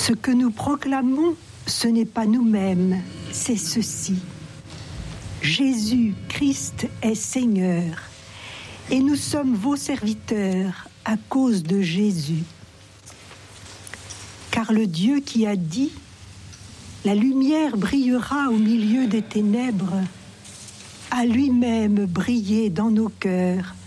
Ce que nous proclamons, ce n'est pas nous-mêmes, c'est ceci. Jésus-Christ est Seigneur, et nous sommes vos serviteurs à cause de Jésus. Car le Dieu qui a dit « La lumière brillera au milieu des ténèbres » a lui-même brillé dans nos cœurs